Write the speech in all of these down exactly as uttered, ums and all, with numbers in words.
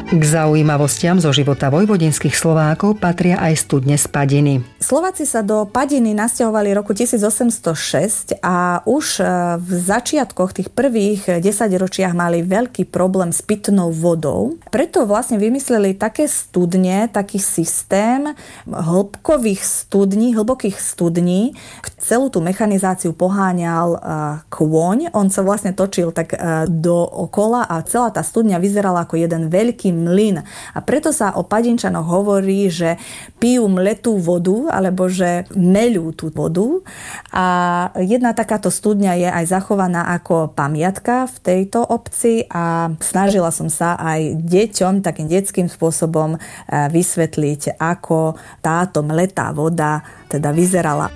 K zaujímavostiam zo života vojvodinských Slovákov patria aj studne z Padiny. Slováci sa do Padiny nasťahovali roku tisíc osemsto šesť a už v začiatkoch tých prvých desaťročiach mali veľký problém s pitnou vodou. Preto vlastne vymysleli také studne, taký systém hĺbkových studní, hlbokých studní. Celú tú mechanizáciu poháňal kôň. On sa vlastne točil tak dookola a celá tá studňa vyzerala ako jeden veľký mlyn. A preto sa o Padinčanoch hovorí, že pijú mletú vodu, alebo že meľú tú vodu. A jedna takáto studňa je aj zachovaná ako pamiatka v tejto obci a snažila som sa aj deťom takým detským spôsobom vysvetliť, ako táto mletá voda teda vyzerala.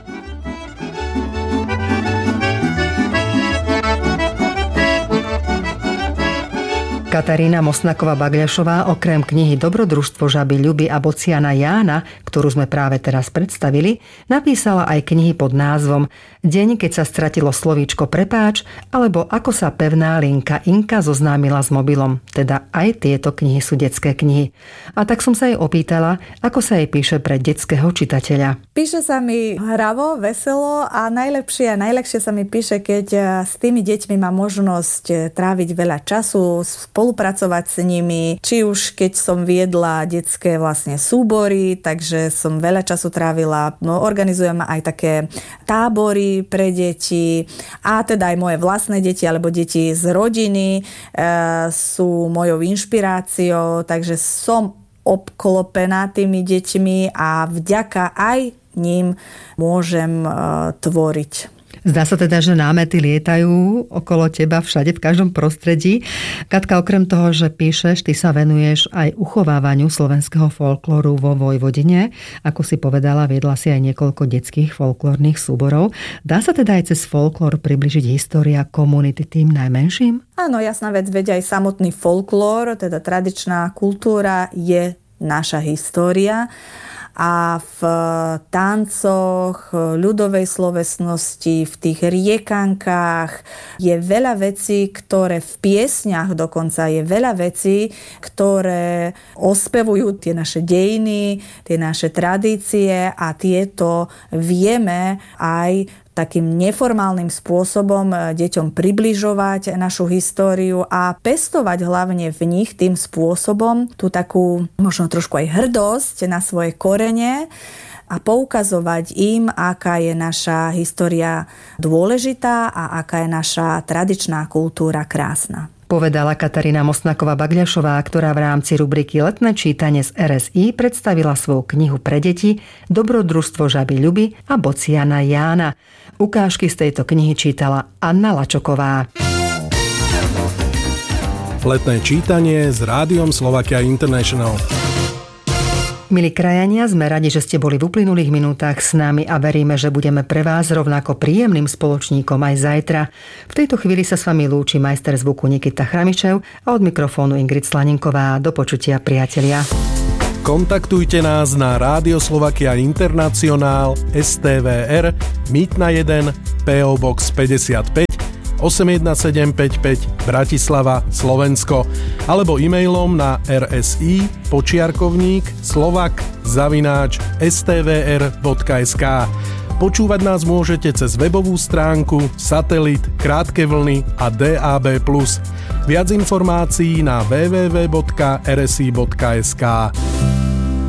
Katarína Mosnaková-Bagľašová okrem knihy Dobrodružstvo žaby Ľuby a bociana Jána, ktorú sme práve teraz predstavili, napísala aj knihy pod názvom Deň, keď sa stratilo slovíčko prepáč, alebo Ako sa pevná linka Inka zoznámila s mobilom. Teda aj tieto knihy sú detské knihy. A tak som sa jej opýtala, ako sa jej píše pre detského čitateľa. Píše sa mi hravo, veselo a najlepšie a najlepšie sa mi píše, keď s tými deťmi mám možnosť tráviť veľa času, spolupracovať s nimi, či už keď som viedla detské vlastne súbory, takže som veľa času trávila, no, organizujem aj také tábory pre deti a teda aj moje vlastné deti alebo deti z rodiny e, sú mojou inšpiráciou, takže som obklopená tými deťmi a vďaka aj ním môžem e, tvoriť. Zdá sa teda, že námety lietajú okolo teba všade, v každom prostredí. Katka, okrem toho, že píšeš, ty sa venuješ aj uchovávaniu slovenského folklóru vo Vojvodine. Ako si povedala, viedla si aj niekoľko detských folklórnych súborov. Dá sa teda aj cez folklór približiť história komunity tým najmenším? Áno, jasná vec, veď aj samotný folklór, teda tradičná kultúra je naša história. A v tancoch, ľudovej slovesnosti, v tých riekankách je veľa vecí, ktoré v piesňach dokonca je veľa vecí, ktoré ospevujú tie naše dejiny, tie naše tradície a tieto vieme aj takým neformálnym spôsobom deťom približovať našu históriu a pestovať hlavne v nich tým spôsobom tú takú možno trošku aj hrdosť na svoje korene a poukazovať im, aká je naša história dôležitá a aká je naša tradičná kultúra krásna. Povedala Katarína Mosnaková-Bagľašová, ktorá v rámci rubriky Letné čítanie z er es í predstavila svoju knihu pre deti Dobrodružstvo žaby Ľuby a bociana Jána. Ukážky z tejto knihy čítala Anna Lačoková. Letné čítanie s Rádiom Slovakia International. Milí krajania, sme radi, že ste boli v uplynulých minútach s nami a veríme, že budeme pre vás rovnako príjemným spoločníkom aj zajtra. V tejto chvíli sa s vami lúči majster zvuku Nikita Chramičev a od mikrofónu Ingrid Slaninková. Do počutia, priatelia. Kontaktujte nás na Rádio Slovakia International es té vé er Mýtna jeden pé ó Box päťdesiatpäť osem jedna sedem päť päť Bratislava, Slovensko alebo e-mailom na rsi počiarkovník slovak zavináč es té vé er bodka es ká. Počúvať nás môžete cez webovú stránku, satelit, krátke vlny a dé á bé plus. Viac informácií na w w w bodka r s i bodka es ká.